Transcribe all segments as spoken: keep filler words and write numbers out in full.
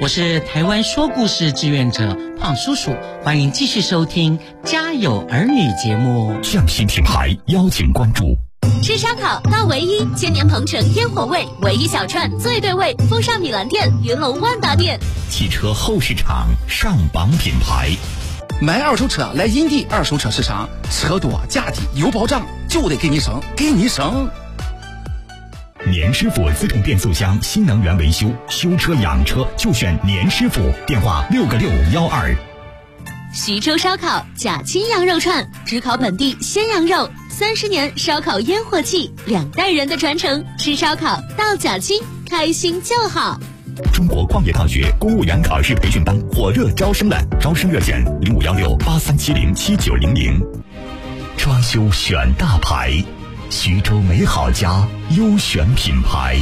我是台湾说故事志愿者胖叔叔，欢迎继续收听《家有儿女》节目。 匠心品牌邀请关注。 吃烧烤到唯一，千年鹏城烟火味，唯一小串最对味，风尚米兰店、云龙万达店。 汽车后市场上榜品牌。 买二手车来银地二手车市场，车多价低有保障，就得给你省，给你省。 年师傅自动变速箱新能源维修，修车养车就选年师傅，电话六个六幺二。 徐州烧烤假青羊肉串，只烤本地鲜羊肉，三十年烧烤烟火气，两代人的传承。吃烧烤到假青，开心就好。 中国矿业大学公务员考试培训班火热招生了，招生热线零五幺六八三七零七九零零。装修选大牌，徐州美好家优选品牌。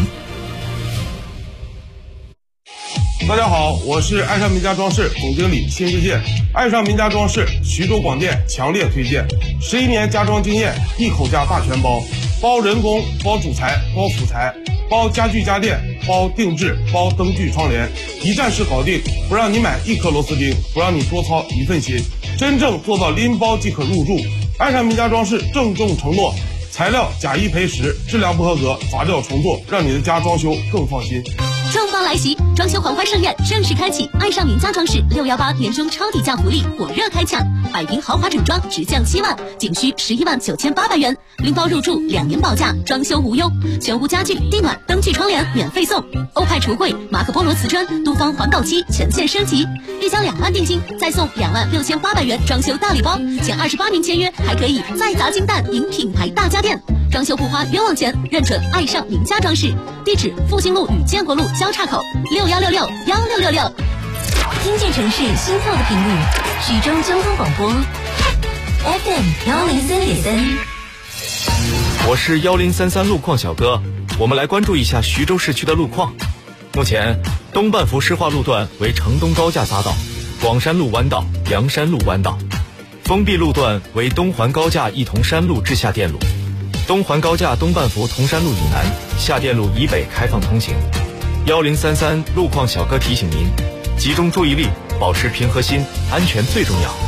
大家好，我是爱上名家装饰总经理辛志健。爱上名家装饰，徐州广电强烈推荐，十一年家装经验，一口价大全包，包人工，包主材，包辅材，包家具家电，包定制，包灯具窗帘，一站式搞定，不让你买一颗螺丝钉，不让你多操一份心，真正做到拎包即可入住。爱上名家装饰郑重承诺，材料假一赔十，质量不合格砸掉重做，让你的家装修更放心。 重磅来袭，装修狂欢盛宴正式开启！爱上名家装饰六幺八年终超底价福利火热开抢，百平豪华整装直降七万，仅需十一万九千八百元，拎包入住，两年保价，装修无忧，全屋家具、地暖、灯具、窗帘免费送，欧派橱柜、马可波罗瓷砖、东方环保漆全线升级，预交两万定金，再送两万六千八百元装修大礼包，前二十八名签约还可以再砸金蛋赢品牌大家电。装修不花冤枉钱，认准爱上名家装饰，地址复兴路与建国路交叉口，六幺六六幺六六六。听见城市心跳的频率，徐州交通广播 F M 幺零三点三。 我是幺零三三路况小哥，我们来关注一下徐州市区的路况。目前东半幅施化路段为城东高架匝道、广山路弯道、梁山路弯道，封闭路段为东环高架一同山路至下电路。东环高架东半幅铜山路以南、下电路以北开放通行。幺零三三路况小哥提醒您，集中注意力，保持平和心，安全最重要。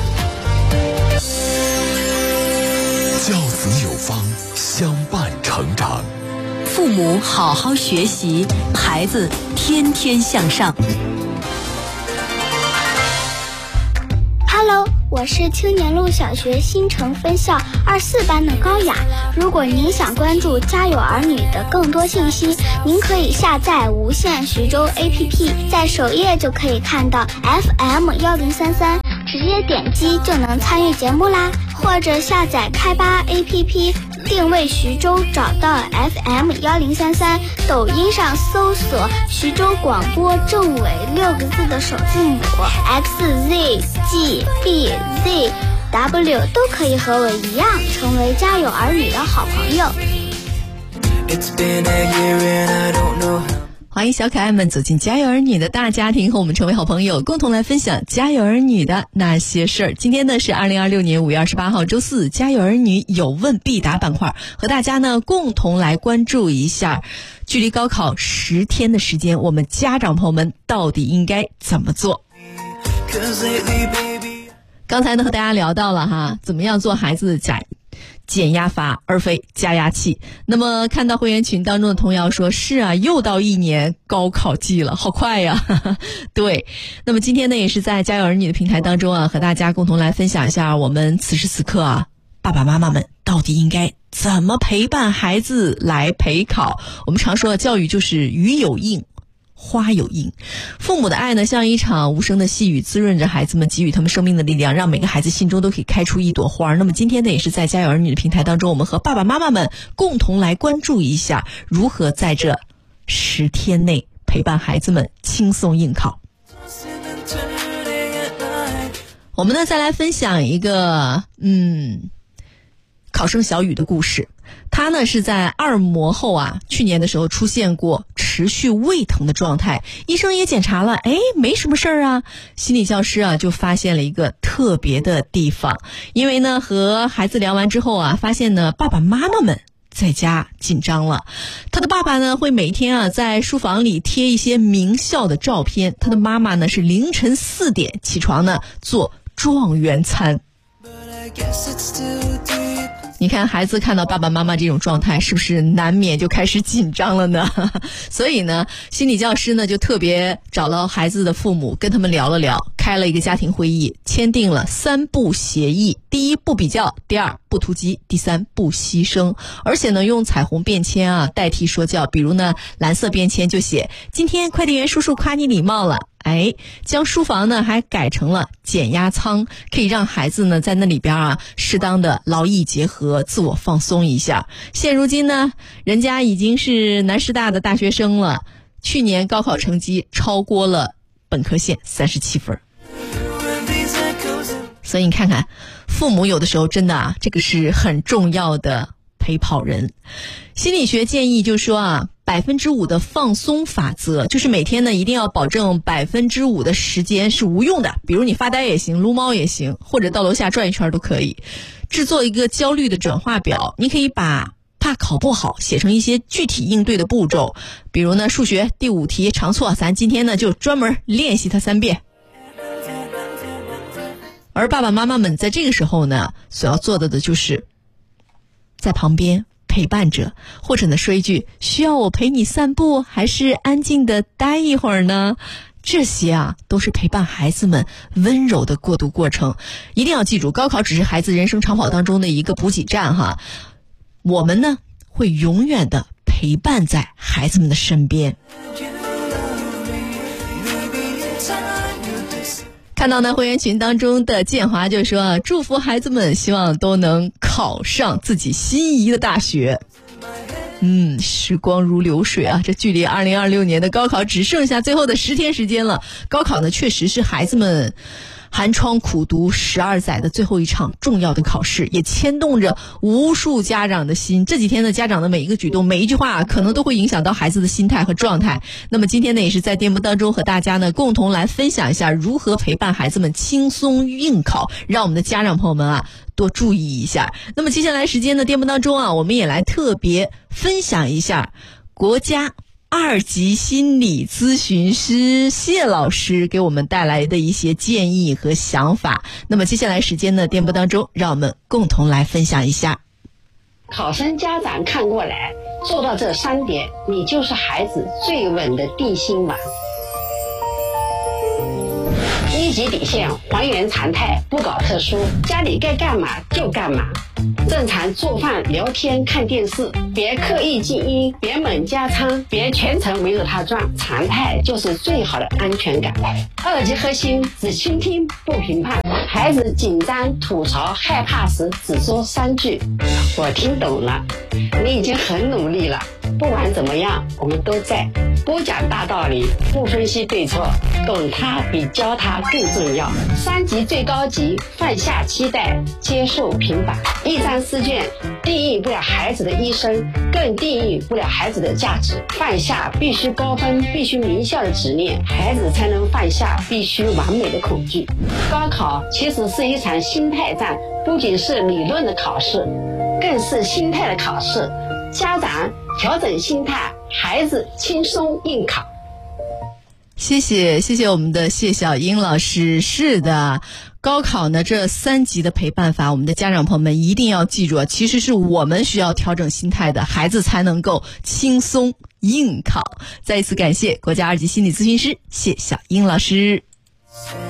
教子有方，相伴成长。 父母好好学习，孩子天天向上。 Hello， 我是青年路小学新城分校二四班的高雅。如果您想关注家有儿女的更多信息，您可以下载无线徐州 A P P， 在首页就可以看到 F M 幺零三三，直接点击就能参与节目啦。或者下载开吧 A P P， 定位徐州，找到 F M 幺零三三，抖音上搜索徐州广播正尾六个字的首字母 X Z G B Z W 都可以和我一样成为家有儿女的好朋友。 欢迎小可爱们走进家有儿女的大家庭，和我们成为好朋友，共同来分享家有儿女的那些事儿。今天呢是二零二六年五月二十八号周四，家有儿女有问必答板块，和大家呢共同来关注一下距离高考十天的时间，我们家长朋友们到底应该怎么做。刚才呢和大家聊到了哈，怎么样做孩子的减减压阀而非加压器。那么看到会员群当中的童谣说，是啊，又到一年高考季了，好快呀对，那么今天呢也是在家有儿女的平台当中啊，和大家共同来分享一下我们此时此刻啊，爸爸妈妈们到底应该怎么陪伴孩子来陪考。我们常说的教育就是鱼有应花有应，父母的爱呢像一场无声的细雨，滋润着孩子们，给予他们生命的力量，让每个孩子心中都可以开出一朵花。那么今天呢也是在家有儿女的平台当中，我们和爸爸妈妈们共同来关注一下，如何在这十天内陪伴孩子们轻松应考。我们呢再来分享一个嗯考生小雨的故事。他呢是在二模后啊，去年的时候出现过持续胃疼的状态，医生也检查了，哎，没什么事儿啊。心理教师啊就发现了一个特别的地方，因为呢和孩子聊完之后啊，发现呢爸爸妈妈们在家紧张了。他的爸爸呢会每天啊在书房里贴一些名校的照片，他的妈妈呢是凌晨四点起床呢做状元餐。你看孩子看到爸爸妈妈这种状态，是不是难免就开始紧张了呢？所以呢，心理教师呢就特别找了孩子的父母，跟他们聊了聊，开了一个家庭会议，签订了三不协议：第一，不比较；第二，不突击；第三，不牺牲。而且呢，用彩虹便签啊代替说教，比如呢，蓝色便签就写今天快递员叔叔夸你礼貌了。哎，将书房呢还改成了减压舱，可以让孩子呢在那里边啊适当的劳逸结合，自我放松一下。现如今呢，人家已经是南师大的大学生了，去年高考成绩超过了本科线三十七分。所以你看看，父母有的时候真的啊，这个是很重要的陪跑人。心理学建议就是说啊，百分之五的放松法则，就是每天呢一定要保证百分之五的时间是无用的，比如你发呆也行，撸猫也行，或者到楼下转一圈都可以。制作一个焦虑的转化表，你可以把怕考不好写成一些具体应对的步骤，比如呢数学第五题常错，咱今天呢就专门练习它三遍。而爸爸妈妈们在这个时候呢，所要做的的就是在旁边陪伴着，或者呢说一句需要我陪你散步，还是安静的待一会儿呢？这些啊都是陪伴孩子们温柔的过渡过程。一定要记住，高考只是孩子人生长跑当中的一个补给站哈，我们呢会永远的陪伴在孩子们的身边。看到呢会员群当中的建华就说，祝福孩子们希望都能考上自己心仪的大学。嗯，时光如流水啊，这距离二零二六年的高考只剩下最后的十天时间了。高考呢确实是孩子们寒窗苦读十二载的最后一场重要的考试，也牵动着无数家长的心。这几天的家长的每一个举动，每一句话可能都会影响到孩子的心态和状态。那么今天呢也是在节目当中和大家呢共同来分享一下如何陪伴孩子们轻松应考，让我们的家长朋友们啊多注意一下。那么接下来时间的节目当中啊，我们也来特别分享一下国家二级心理咨询师谢老师给我们带来的一些建议和想法。那么接下来时间的电波当中，让我们共同来分享一下。 考生家长看过来，做到这三点，你就是孩子最稳的定心丸。一级底线，还原常态，不搞特殊，家里该干嘛就干嘛，正常做饭、聊天、看电视，别刻意静音，别猛加仓，别全程围着他转，常态就是最好的安全感。二级核心，只倾听不评判，孩子紧张、吐槽、害怕时，只说三句：我听懂了，你已经很努力了。不管怎么样，我们都在。不讲大道理，不分析对错，懂他比教他更重要。三级最高级，放下期待，接受平凡。一张试卷定义不了孩子的一生，更定义不了孩子的价值。放下必须高分、必须名校的执念，孩子才能放下必须完美的恐惧。高考其实是一场心态战，不仅是理论的考试，更是心态的考试。家长调整心态，孩子轻松应考。 谢谢谢谢我们的谢小英老师。是的，高考呢这三级的陪伴法，我们的家长朋友们一定要记住，其实是我们需要调整心态的，孩子才能够轻松应考。再一次感谢国家二级心理咨询师谢小英老师。